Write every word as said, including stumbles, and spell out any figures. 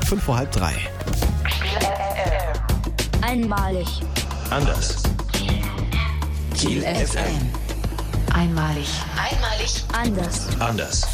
fünf vor halb drei. Einmalig. Anders. Kiel F M. Einmalig. Einmalig. Anders. Anders.